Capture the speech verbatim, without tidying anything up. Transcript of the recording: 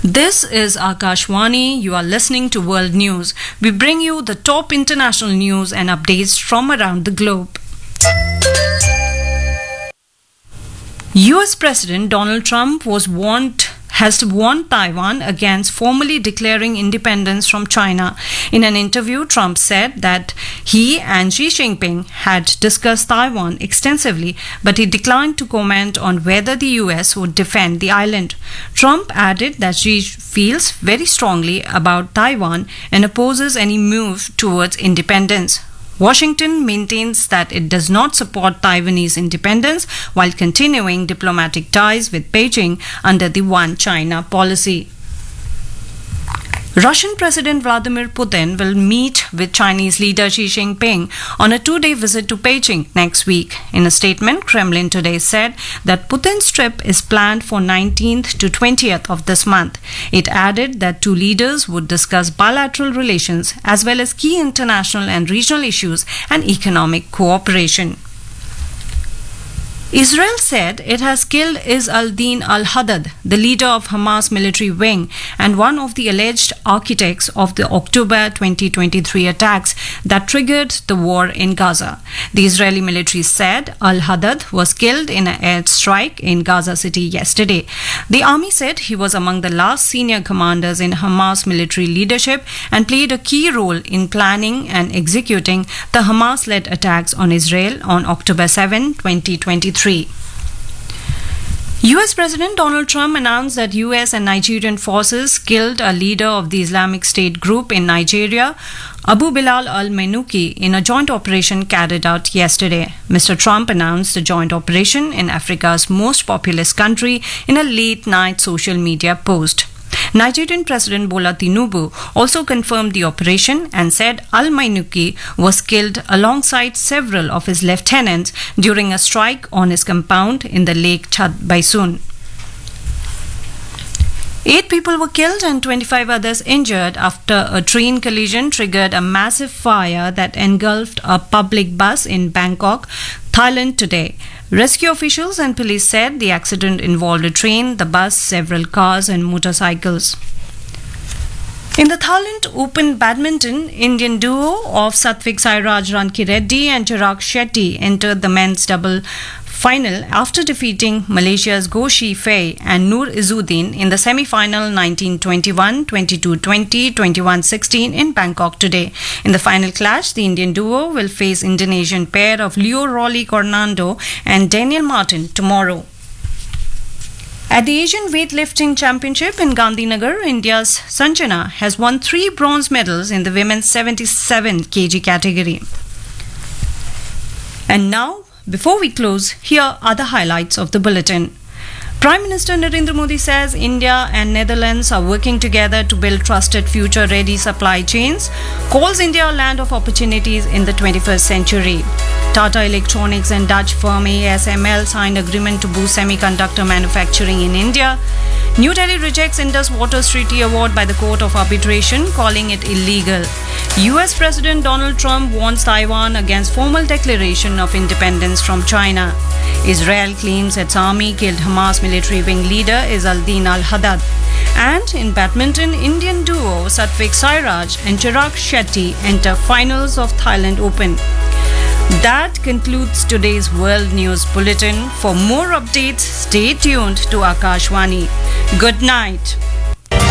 This is Akashwani. You are listening to World News. We bring you the top international news and updates from around the globe. U S President Donald Trump was warned has warned Taiwan against formally declaring independence from China. In an interview, Trump said that he and Xi Jinping had discussed Taiwan extensively, but he declined to comment on whether the U S would defend the island. Trump added that Xi feels very strongly about Taiwan and opposes any move towards independence. Washington maintains that it does not support Taiwanese independence while continuing diplomatic ties with Beijing under the One China policy. Russian President Vladimir Putin will meet with Chinese leader Xi Jinping on a two-day visit to Beijing next week. In a statement, Kremlin today said that Putin's trip is planned for nineteenth to twentieth of this month. It added that two leaders would discuss bilateral relations as well as key international and regional issues and economic cooperation. Israel said it has killed Izz al-Din al-Haddad, the leader of Hamas military wing and one of the alleged architects of the October twenty twenty-three attacks that triggered the war in Gaza. The Israeli military said al-Haddad was killed in an airstrike in Gaza City yesterday. The army said he was among the last senior commanders in Hamas military leadership and played a key role in planning and executing the Hamas-led attacks on Israel on October seventh, twenty twenty-three. U S President Donald Trump announced that U S and Nigerian forces killed a leader of the Islamic State group in Nigeria, Abu Bilal al-Menuki, in a joint operation carried out yesterday. Mister Trump announced the joint operation in Africa's most populous country in a late-night social media post. Nigerian President Bola Tinubu also confirmed the operation and said al-Mainuki was killed alongside several of his lieutenants during a strike on his compound in the Lake Chad Baisun. Eight people were killed and twenty-five others injured after a train collision triggered a massive fire that engulfed a public bus in Bangkok, Thailand today. Rescue officials and police said the accident involved a train, the bus, several cars and motorcycles. In the Thailand Open Badminton, Indian duo of Satvik Sairaj Rankireddy and Chirag Shetty entered the men's double final after defeating Malaysia's Goh Shi Fei and Noor Izzuddin in the semi-final nineteen twenty-one, twenty-two twenty, twenty-one sixteen in Bangkok today. In the final clash, the Indian duo will face Indonesian pair of Leo Rolly Cornando and Daniel Martin tomorrow. At the Asian Weightlifting Championship in Gandhinagar, India's Sanjana has won three bronze medals in the women's seventy-seven kilograms category. And now, before we close, here are the highlights of the bulletin. Prime Minister Narendra Modi says India and Netherlands are working together to build trusted future-ready supply chains, calls India a land of opportunities in the twenty-first century. Tata Electronics and Dutch firm A S M L signed agreement to boost semiconductor manufacturing in India. New Delhi rejects Indus Waters Treaty Award by the Court of Arbitration, calling it illegal. U S President Donald Trump warns Taiwan against formal declaration of independence from China. Israel claims its army killed Hamas military wing leader Izz al-Din al-Haddad. And in badminton, Indian duo Satvik Sairaj and Chirag Shetty enter finals of Thailand Open. That concludes today's World News Bulletin. For more updates, stay tuned to Akashwani. Good night.